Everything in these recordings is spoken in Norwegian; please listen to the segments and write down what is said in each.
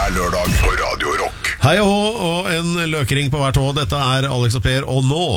hver lørdag på Radio Rock. Hei og hå, og en løkring på hvert hå. Dette er Alex og Per, og nå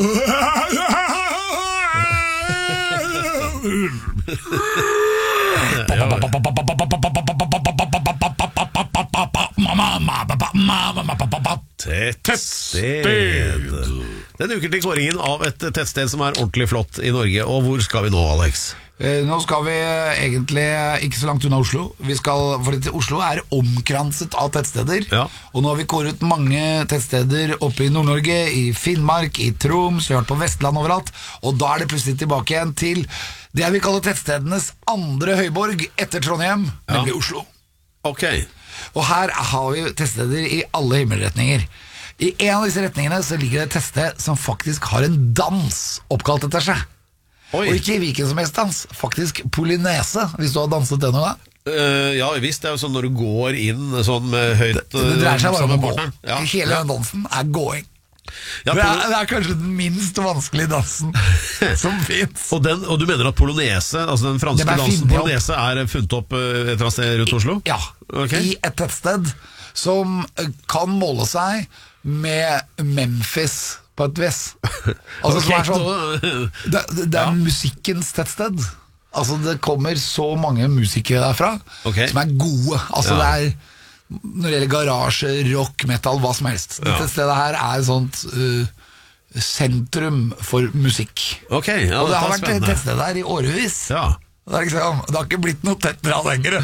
Tettsted. Den uker til kåringen av et tettsted som er ordentlig flott i Norge. Og hvor skal vi nå, Alex? Nå skal vi egentlig ikke så langt unna Oslo. For Oslo er omkranset av tettsteder. Ja. Og nå har vi kåret mange tettsteder oppe i Nord-Norge, i Finnmark, i Troms, vi har vært på Vestland overalt. Og da er det plutselig tilbake igjen til det jeg vil kalle tettstedenes andre høyborg etter Trondheim, nemlig Oslo. Ok. Og her har vi tettsteder i alle himmelretninger. I en av disse retningene så ligger det et tettsted som faktisk har en dans oppkalt etter seg. Oi. Og ikke hvilken som helst dans, faktisk polynese, hvis du har danset det noe da. Ja visst, det er jo sånn når du går inn sånn med høyt Det dreier seg bare om å gå. Ja. Hele den dansen er gåing. Ja, det er kanskje den minst vanskelige dansen som finnes. Og du mener at polonese, altså den franske dansen polonese, er funnet opp et eller annet sted rundt Oslo? Ja, okay. I et tettsted som kan måle seg med Memphis på et vis. Altså, som er sånn, det er musikkens tettsted. Altså det kommer så mange musikere derfra som er gode. Altså det er, når det gjelder garasje, rock, metal, hva som helst. Dette stedet her er et sånt sentrum for musikk. Og det har vært et tettsted der i årevis. Det har ikke blitt noe tett bra lenger.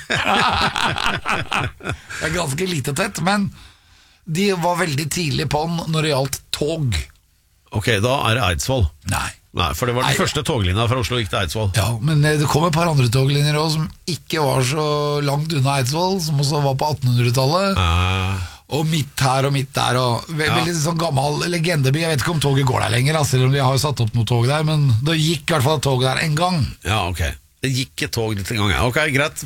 Det er ganske lite tett, men de var veldig tidlig på den når det gjaldt tog. Ok, da er det Eidsvoll. Nei, for det var den første toglinja fra Oslo gikk til Eidsvoll. Ja, men det kom et par andre toglinjer også, som ikke var så langt unna Eidsvoll, som også var på 1800-tallet. Og midt her og midt der veldig sånn gammel legendeby. Jeg vet ikke om toget går der lenger, selv om vi har satt opp noe tog der, men det gikk i hvert fall tog der en gang. Ja, ok. Det gikk et tog litt en gang. Ok, greit.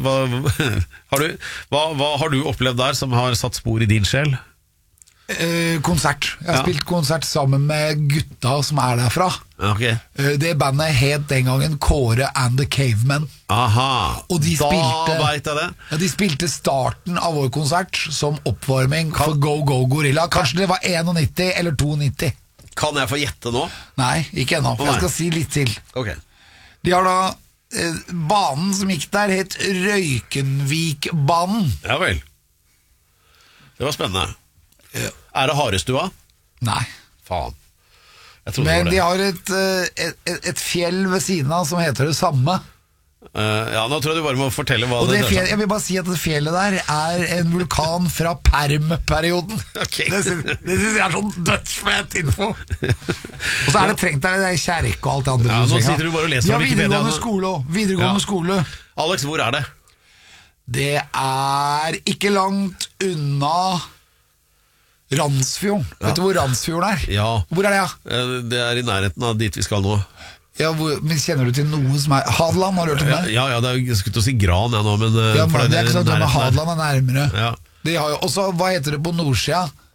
Hva har du opplevd der som har satt spor i din sjel? Konsert. Jeg har spilt konsert sammen med gutta som er derfra. Det bandet het den gangen Kåre and the Cavemen. Aha, og de da vet jeg det. Ja, de spilte starten av vår konsert som oppvarming for Go Go Gorilla. Kanskje det var 91 eller 92. Kan jeg få gjette nå? Nei, ikke ennå, for jeg skal si litt til. De har da banen som gikk der het Røykenvikbanen. Ja vel. Det var spennende. Er det Harestua? Nei. Faen. Men de har et fjell ved siden av som heter det samme. Ja, nå tror jeg du bare må fortelle hva det er. Jeg vil bare si at det fjellet der er en vulkan fra Perm-perioden. Det synes jeg er sånn dødsfett info. Og så er det trengt der, det er kjerke og alt det andre. Ja, nå sitter du bare og leser om videregående skole. Alex, hvor er det? Det er ikke langt unna Randsfjorden. Vet du hvor Randsfjorden er? Ja. Hvor er det, Det er i nærheten av dit vi skal nå. Ja, men kjenner du til noe som er Hadeland, har du hørt om det? Ja, jeg skulle til å si Gran nå, men det er ikke sånn at Hadeland er nærmere. Ja. De har jo også, hva heter det på nordsida?